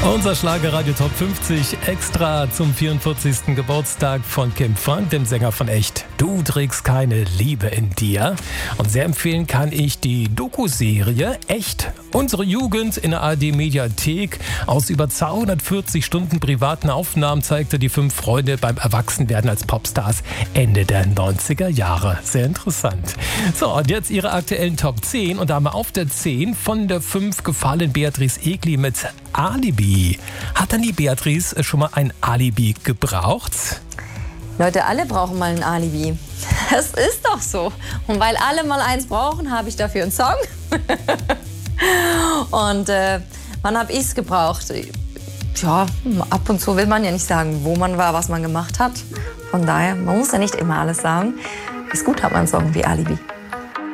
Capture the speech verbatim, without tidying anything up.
Unser Schlagerradio Top fünfzig extra zum vierundvierzigsten Geburtstag von Kim Frank, dem Sänger von Echt. Du trägst keine Liebe in dir. Und sehr empfehlen kann ich die Doku-Serie Echt. Unsere Jugend in der A R D-Mediathek. Aus über zweihundertvierzig Stunden privaten Aufnahmen zeigte die fünf Freunde beim Erwachsenwerden als Popstars Ende der neunziger Jahre. Sehr interessant. So, und jetzt ihre aktuellen Top zehn. Und da haben wir auf der zehn von der fünf gefallen Beatrice Egli mit Alibi. Hat dann die Beatrice schon mal ein Alibi gebraucht? Leute, alle brauchen mal ein Alibi. Das ist doch so. Und weil alle mal eins brauchen, habe ich dafür einen Song. Und äh, wann habe ich es gebraucht? Ja, ab und zu will man ja nicht sagen, wo man war, was man gemacht hat. Von daher, man muss ja nicht immer alles sagen. Ist gut, hat man einen Song wie Alibi.